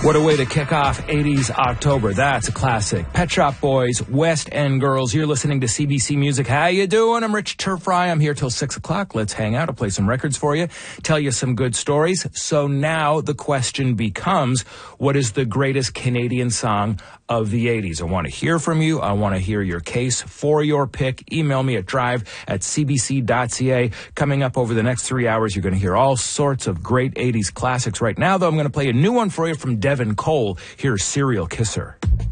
What a way to kick off 80s October. That's a classic. Pet Shop Boys, West End Girls. You're listening to CBC Music. How you doing? I'm Rich Turfry. I'm here till 6 o'clock. Let's hang out. I'll play some records for you, tell you some good stories. So now the question becomes, what is the greatest Canadian song of the 80s? I want to hear from you. I want to hear your case for your pick. Email me at drive@cbc.ca. Coming up over the next 3 hours, you're going to hear all sorts of great 80s classics. Right now, though, I'm going to play a new one for you from Devin Cole. Here's Serial Kisser.